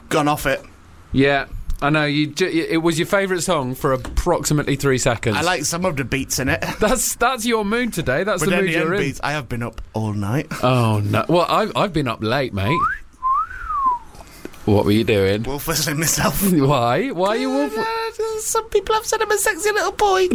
gone off it. Yeah, I know. It was your favourite song for approximately 3 seconds. I like some of the beats in it. That's your mood today. That's But the then mood the you're end in. beats, I have been up all night. Oh no! Well, I've been up late, mate. What were you doing? Wolf whistling myself. Why? Why are you wolf? Some people have said I'm a sexy little boy.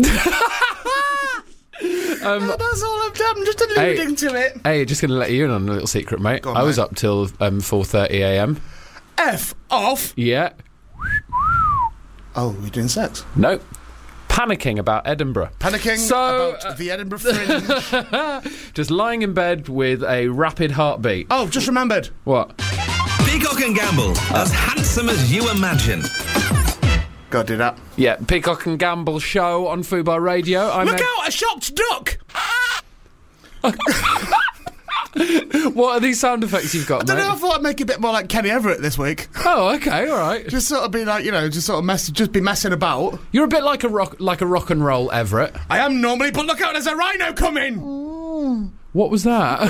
That's all I've done. I'm just alluding to it. Hey, just going to let you in on a little secret, mate. Go on, I was mate. up till 4:30 a.m. F off. Yeah. Oh, we're doing sex. No. Panicking about Edinburgh. Panicking about the Edinburgh Fringe. Just lying in bed with a rapid heartbeat. Oh, just remembered. What? Peacock and Gamble, as handsome as you imagine. Gotta do that. Yeah, Peacock and Gamble show on Fubar Radio. Look out, a shocked duck! What are these sound effects you've got, I don't mate? know, I thought I'd make it a bit more like Kenny Everett this week. Oh, okay, all right. Just sort of be like, just sort of just be messing about. You're a bit like a rock and roll Everett. I am normally, but look out, there's a rhino coming! What was that?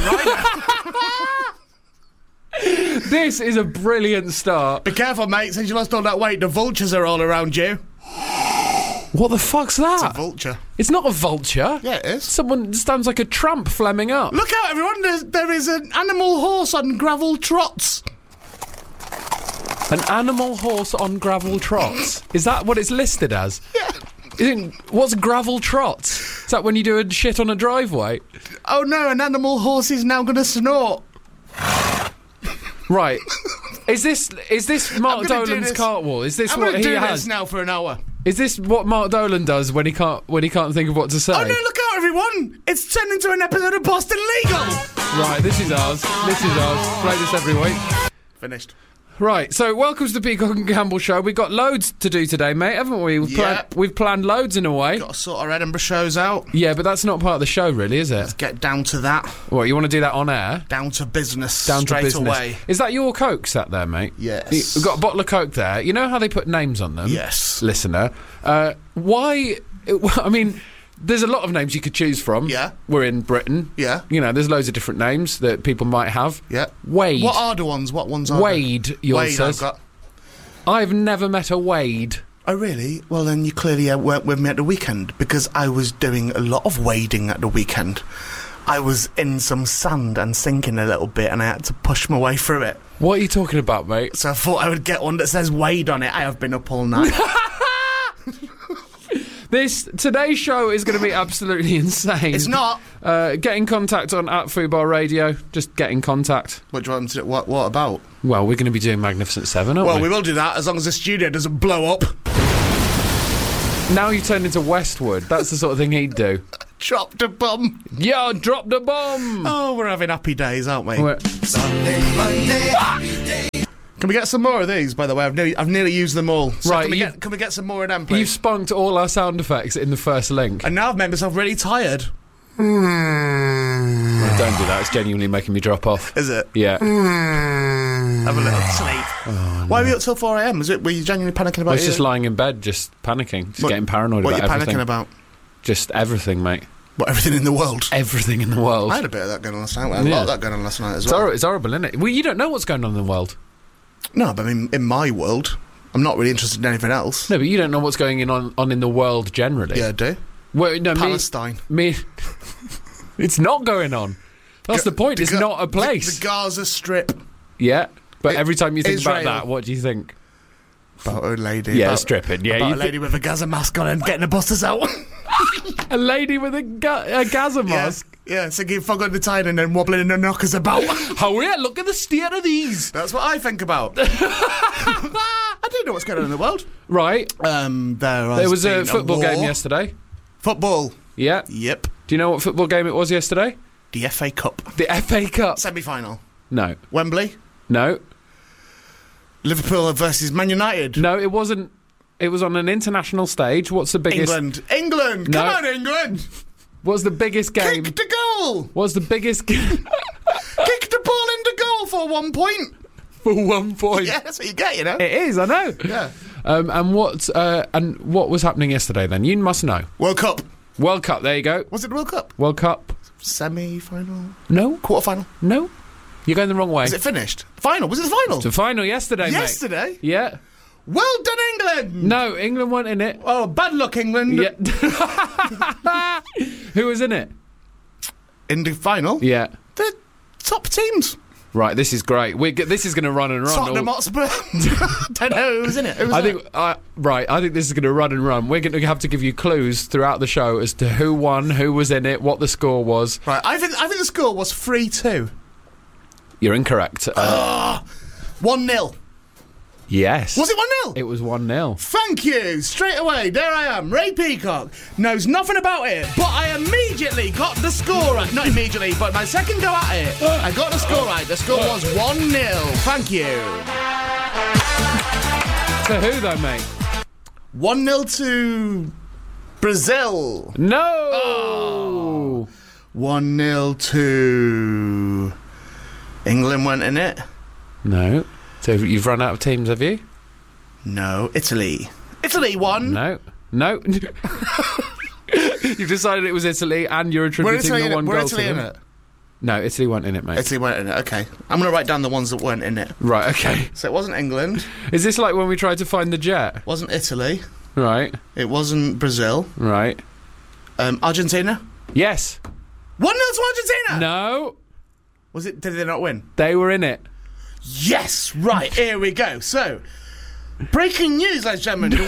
This is a brilliant start. Be careful, mate, since you lost all that weight, the vultures are all around you. What the fuck's It's a that? vulture. It's not a vulture. Yeah, it is. Someone stands like a tramp flemming up. Look out, everyone, there is an animal horse on gravel trots. An animal horse on gravel trots. Is that what it's listed as? Yeah. What's gravel trots? Is that when you do a shit on a driveway? Oh no, an animal horse is now going to snort. Right. Is this Mark gonna do Dolan's this. cartwheel? Is this I'm what going to he do has? this now for an hour. Is this what Mark Dolan does when he can't think of what to say? Oh no, look out, everyone! It's turned into an episode of Boston Legal! Right, this is ours. Play this every week. Finished. Right, so welcome to the Peacock and Gamble show. We've got loads to do today, mate, haven't we? We've planned loads in a way. Got to sort our Edinburgh shows out. Yeah, but that's not part of the show, really, is it? Get down to that. What, you want to do that on air? Down to business. Down straight to business. away. Is that your Coke sat there, mate? Yes. We've got a bottle of Coke there. You know how they put names on them? Yes. Listener. Why... I mean, there's a lot of names you could choose from. Yeah. We're in Britain. Yeah. You know, there's loads of different names that people might have. Yeah. Wade. What are the ones? What ones are Wade, yours Wade, says. I've got. I've never met a Wade. Oh, really? Well, then you clearly weren't with me at the weekend, because I was doing a lot of wading at the weekend. I was in some sand and sinking a little bit, and I had to push my way through it. What are you talking about, mate? So I thought I would get one that says Wade on it. I have been up all night. Today's show is going to be absolutely insane. It's not. Get in contact on @Fubar Radio. Just get in contact. What do you want me to do? What about? Well, we're going to be doing Magnificent Seven, aren't Well, we? we will do that as long as the studio doesn't blow up. Now you turned into Westwood. That's the sort of thing he'd do. Dropped a bomb. Yeah, drop the bomb. Oh, we're having happy days, aren't we? Sunday, Monday. Can we get some more of these? By the way, I've nearly used them all. So Right, Can we get some more of them, please? You've spunked all our sound effects in the first link. And now I've made myself really tired. Well, don't do that. It's genuinely making me drop off. Is it? Yeah. Have a little sleep. Oh, Why were you up till 4 a.m? Were you genuinely panicking about I was it? just lying in bed, just panicking, just What- getting paranoid What are about you everything. panicking about? Just everything, mate. What, everything in the world? Everything in the world. I had a bit of that going on last night. I had a lot of that going on last night as It's, well. it's horrible, isn't it? Well, you don't know what's going on in the world. No, but I mean, in my world, I'm not really interested in anything else. No, but you don't know what's going on in the world generally. Yeah, I do. Well, no, Palestine. Me. It's not going on. That's the point. It's not a place. The Gaza Strip. Yeah, but every time you think Israel. about that, what do you think? About a lady. Yeah, about, stripping. Yeah, about you a lady with a Gaza mask on and getting the busters out. a lady with a Gaza mask. Yeah, singing Fog on the Tide and then wobbling in the knockers about. Oh yeah, look at the state of these. That's what I think about. I don't know what's going on in the world. Right. There was a football war. game yesterday. Football. Yeah. Yep. Do you know what football game it was yesterday? The FA Cup. The FA Cup. Semi-final. No. Wembley. No. Liverpool versus Man United. No, it wasn't. It was on an international stage. What's the biggest? England. No. Come on, England. What's the biggest game? Kick the goal. What's the biggest game? Kick the ball into goal for 1 point. For 1 point. Yeah, that's what you get, you know. It is, I know. Yeah. And what was happening yesterday then? You must know. World Cup. World Cup, there you go. Was it the World Cup? World Cup. Semi-final? No. Quarter-final? No. You're going the wrong way. Is it finished? Final? Was it the final? The final yesterday, mate. Yesterday? Yeah. Well done, England! No, England weren't in it. Oh, bad luck, England. Yeah. Who was in it? In the final? Yeah. The top teams. Right, this is great. This is going to run and run. Tottenham Hotspur. Don't know who was in it. Who was I in think I think this is going to run and run. We're going to have to give you clues throughout the show as to who won, who was in it, what the score was. Right, I think the score was 3-2. You're incorrect. 1-0. Yes. Was it 1-0? It was 1-0. Thank you. Straight away, there I am. Ray Peacock knows nothing about it, but I immediately got the score right. Not immediately, but my second go at it, I got the score right. The score was 1-0. Thank you. To who though, mate? 1-0 to Brazil. No. 1-0 to England went in it. No. So you've run out of teams, have you? No, Italy. Italy won. No. You've decided it was Italy, and you're attributing the one goal to them. In it? No, Italy weren't in it, mate. Italy weren't in it. Okay, I'm going to write down the ones that weren't in it. Right. Okay. So it wasn't England. Is this like when we tried to find the jet? Wasn't Italy. Right. It wasn't Brazil. Right. Argentina. Yes. 1-0 to Argentina. No. Was it? Did they not win? They were in it. Yes. Right. Here we go. So, breaking news, ladies and gentlemen.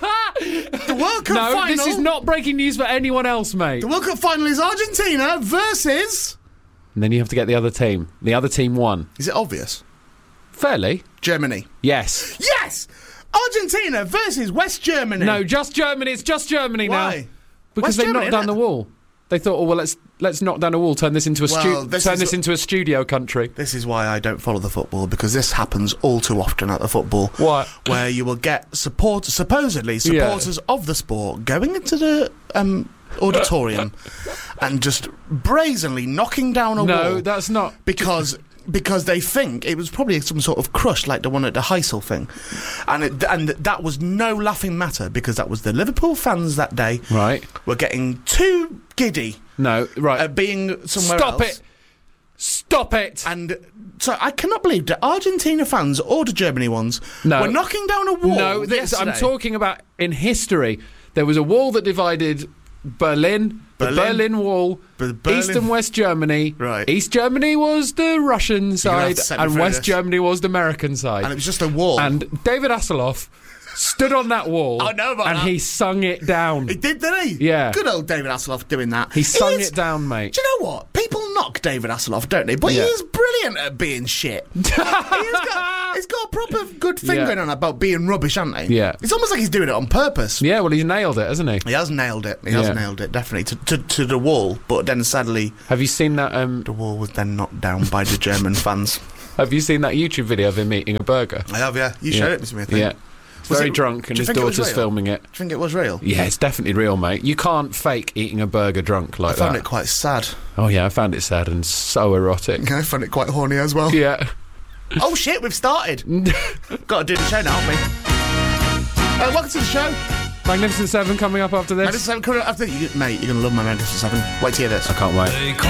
The World Cup final. No, this is not breaking news for anyone else, mate. The World Cup final is Argentina versus. And then you have to get the other team. The other team won. Is it obvious? Fairly. Germany. Yes. Yes. Argentina versus West Germany. No, just Germany. It's just Germany now. Why? Because West they knocked down the wall. They thought, oh well, let's knock down a wall, turn this into a into a studio country. This is why I don't follow the football, because this happens all too often at the football. What? Where you will get supporters of the sport going into the auditorium and just brazenly knocking down a wall. No, that's not because they think it was probably some sort of crush like the one at the Heysel thing, and that was no laughing matter, because that was the Liverpool fans that day. Right. Were getting too giddy. No, right. Being somewhere else. Stop it! And so I cannot believe that Argentina fans or the Germany ones were knocking down a wall. No, I'm talking about in history. There was a wall that divided Berlin, the Berlin Wall, East and West Germany. Right. East Germany was the Russian side, and West Germany was the American side. And it was just a wall. And David Hasselhoff stood on that wall. I know about and that. he sung it down. He did, didn't he? Yeah. Good old David Hasselhoff doing that. He sung it down, mate. Do you know what? People knock David Hasselhoff, don't they? But he is brilliant at being shit. He's got a proper good thing going on about being rubbish, hasn't he? Yeah. It's almost like he's doing it on purpose. Yeah, well, he's nailed it, hasn't he? He has nailed it. He has nailed it, definitely. To the wall. But then sadly... Have you seen that... the wall was then knocked down by the German fans. Have you seen that YouTube video of him eating a burger? I have, yeah. You showed it to me, I think. Yeah. Very drunk, and his daughter's filming it. Do you think it was real? Yeah, it's definitely real, mate. You can't fake eating a burger drunk like that. I found it quite sad. Oh, yeah, I found it sad and so erotic. I found it quite horny as well. Yeah. Oh, shit, we've started. Got to do the show now, haven't we? Welcome to the show. Magnificent Seven coming up after this. Magnificent Seven coming up after this. Mate, you're going to love my Magnificent Seven. Wait to hear this. I can't wait.